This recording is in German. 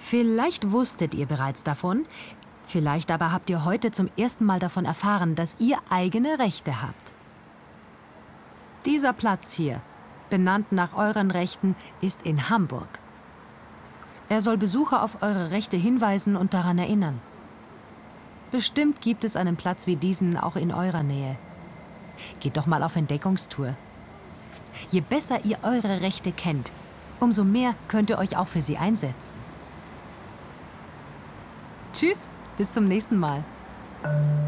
Vielleicht wusstet ihr bereits davon, vielleicht aber habt ihr heute zum ersten Mal davon erfahren, dass ihr eigene Rechte habt. Dieser Platz hier, benannt nach euren Rechten, ist in Hamburg. Er soll Besucher auf eure Rechte hinweisen und daran erinnern. Bestimmt gibt es einen Platz wie diesen auch in eurer Nähe. Geht doch mal auf Entdeckungstour. Je besser ihr eure Rechte kennt, umso mehr könnt ihr euch auch für sie einsetzen. Tschüss, bis zum nächsten Mal.